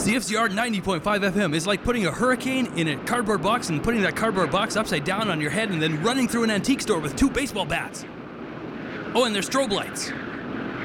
CFCR 90.5 FM is like putting a hurricane in a cardboard box and putting that cardboard box upside down on your head and then running through an antique store with 2 baseball bats. Oh, and there's strobe lights.